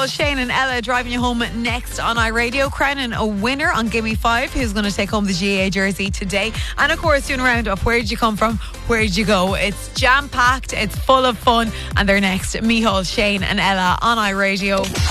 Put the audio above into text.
Mihal, Shane and Ella driving you home next on iRadio, crowning a winner on Gimme 5 who's going to take home the GA jersey today. And of course doing a roundup, where did you come from, where did you go? It's jam-packed, it's full of fun, and they're next, Mihal, Shane and Ella on iRadio.